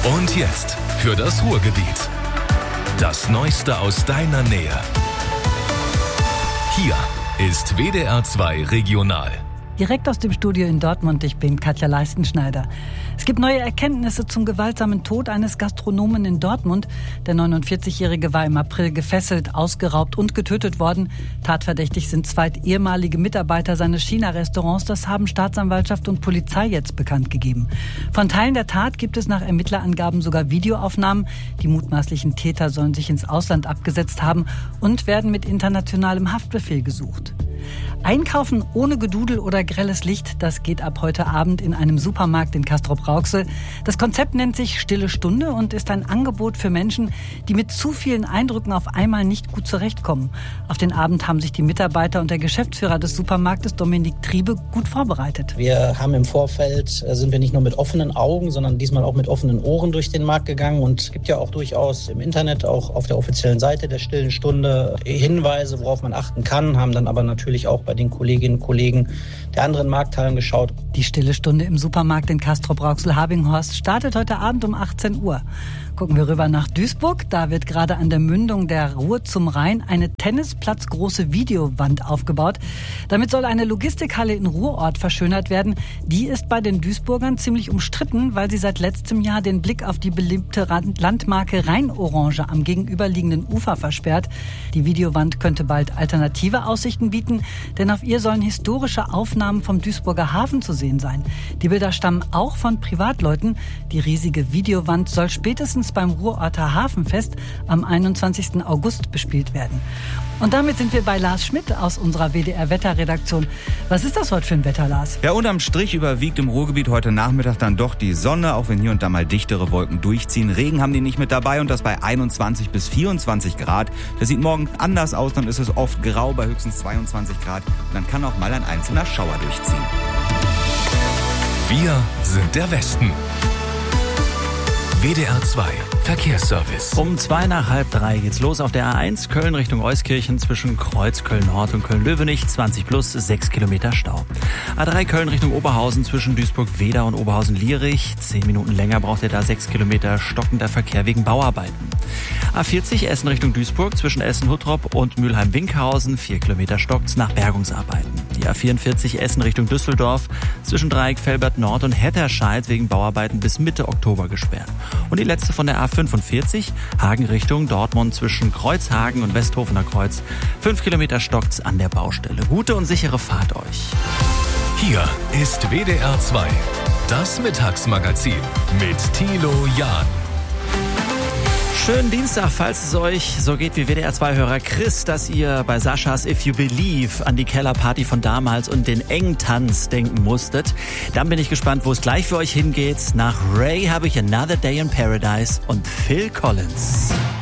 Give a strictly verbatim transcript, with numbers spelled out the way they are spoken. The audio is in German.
Und jetzt für das Ruhrgebiet. Das Neueste aus deiner Nähe. Hier ist W D R zwei Regional. Direkt aus dem Studio in Dortmund, ich bin Katja Leistenschneider. Es gibt neue Erkenntnisse zum gewaltsamen Tod eines Gastronomen in Dortmund. Der neunundvierzigjährige war im April gefesselt, ausgeraubt und getötet worden. Tatverdächtig sind zwei ehemalige Mitarbeiter seines China-Restaurants. Das haben Staatsanwaltschaft und Polizei jetzt bekannt gegeben. Von Teilen der Tat gibt es nach Ermittlerangaben sogar Videoaufnahmen. Die mutmaßlichen Täter sollen sich ins Ausland abgesetzt haben und werden mit internationalem Haftbefehl gesucht. Einkaufen ohne Gedudel oder grelles Licht, das geht ab heute Abend in einem Supermarkt in Castrop-Rauxel. Das Konzept nennt sich Stille Stunde und ist ein Angebot für Menschen, die mit zu vielen Eindrücken auf einmal nicht gut zurechtkommen. Auf den Abend haben sich die Mitarbeiter und der Geschäftsführer des Supermarktes, Dominik Triebe, gut vorbereitet. Wir haben im Vorfeld, sind wir nicht nur mit offenen Augen, sondern diesmal auch mit offenen Ohren durch den Markt gegangen. Und es gibt ja auch durchaus im Internet, auch auf der offiziellen Seite der Stillen Stunde, Hinweise, worauf man achten kann, haben dann aber natürlich auch bei den Kolleginnen und Kollegen der anderen Markthallen geschaut. Die Stille Stunde im Supermarkt in Castrop-Rauxel-Habinghorst startet heute Abend um achtzehn Uhr. Gucken wir rüber nach Duisburg. Da wird gerade an der Mündung der Ruhr zum Rhein eine tennisplatzgroße Videowand aufgebaut. Damit soll eine Logistikhalle in Ruhrort verschönert werden. Die ist bei den Duisburgern ziemlich umstritten, weil sie seit letztem Jahr den Blick auf die beliebte Landmarke Rheinorange am gegenüberliegenden Ufer versperrt. Die Videowand könnte bald alternative Aussichten bieten, denn auf ihr sollen historische Aufnahmen vom Duisburger Hafen zu sehen sein. Die Bilder stammen auch von Privatleuten. Die riesige Videowand soll spätestens beim Ruhrorter Hafenfest am einundzwanzigsten August bespielt werden. Und damit sind wir bei Lars Schmidt aus unserer W D R-Wetterredaktion. Was ist das heute für ein Wetter, Lars? Ja, unterm Strich überwiegt im Ruhrgebiet heute Nachmittag dann doch die Sonne, auch wenn hier und da mal dichtere Wolken durchziehen. Regen haben die nicht mit dabei und das bei einundzwanzig bis vierundzwanzig Grad. Das sieht morgen anders aus, dann ist es oft grau bei höchstens zweiundzwanzig Grad. Und dann kann auch mal ein einzelner Schauer durchziehen. Wir sind der Westen. W D R zwei Verkehrsservice. Um zwei nach halb drei geht's los auf der A eins Köln Richtung Euskirchen zwischen Kreuz Köln-Nord und Köln-Löwenich. zwanzig plus, sechs Kilometer Stau. A drei Köln Richtung Oberhausen zwischen Duisburg-Weda und Oberhausen-Lierich. zehn Minuten länger braucht ihr da, sechs Kilometer stockender Verkehr wegen Bauarbeiten. A vierzig Essen Richtung Duisburg zwischen Essen-Huttrop und Mülheim-Winkhausen. vier Kilometer stockt's nach Bergungsarbeiten. Die A vierundvierzig Essen Richtung Düsseldorf zwischen Dreieck Velbert-Nord und Hetterscheid wegen Bauarbeiten bis Mitte Oktober gesperrt. Und die letzte von der A fünfundvierzig, Hagen Richtung Dortmund zwischen Kreuzhagen und Westhofener Kreuz. Fünf Kilometer stockt's an der Baustelle. Gute und sichere Fahrt euch. Hier ist W D R zwei, das Mittagsmagazin mit Thilo Jahn. Schönen Dienstag, falls es euch so geht wie W D R zwei Hörer Chris, dass ihr bei Saschas If You Believe an die Kellerparty von damals und den engen Tanz denken musstet. Dann bin ich gespannt, wo es gleich für euch hingeht. Nach Ray habe ich Another Day in Paradise und Phil Collins.